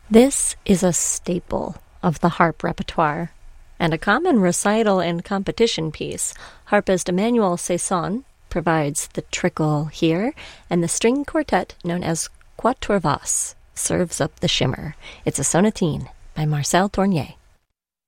This is a staple of the harp repertoire, and a common recital and competition piece. Harpist Emmanuel Saison provides the trickle here, and the string quartet, known as Quatuor Basse, serves up the shimmer. It's a sonatine by Marcel Tournier.